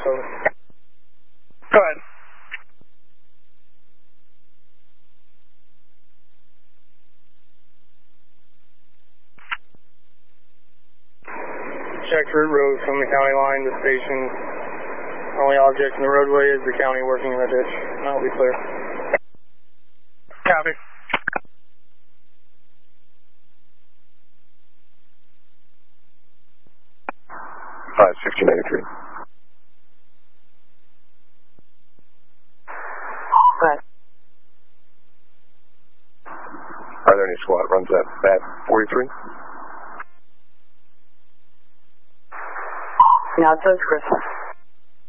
over. Go ahead. Checked route road from the county line to station. Only object in the roadway is the county working in the ditch. That'll be clear. Copy. 1693. Right. Are there any squad runs at bat 43? No, it says Chris.